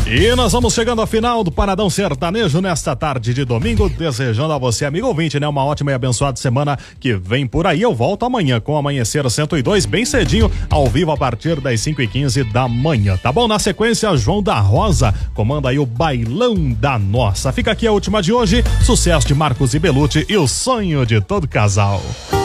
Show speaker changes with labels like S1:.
S1: E nós vamos chegando ao final do Paradão Sertanejo nesta tarde de domingo, desejando a você, amigo ouvinte, né, uma ótima e abençoada semana que vem por aí. Eu volto amanhã com o Amanhecer 102, bem cedinho, ao vivo a partir das 5h15 da manhã, tá bom? Na sequência, João da Rosa comanda aí o Bailão da Nossa. Fica aqui a última de hoje, sucesso de Marcos e Belucci e o sonho de todo casal.